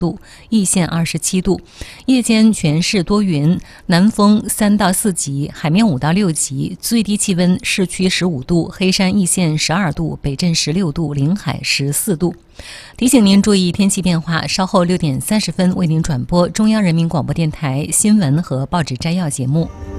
度，易县27度。夜间全市多云，南风3到4级，海面5到6级，最低气温市区15度，黑山易县12度，北镇16度，临海14度。提醒您注意天气变化，稍后6点30分为您转播中央人民广播电台新闻和报纸摘要节目。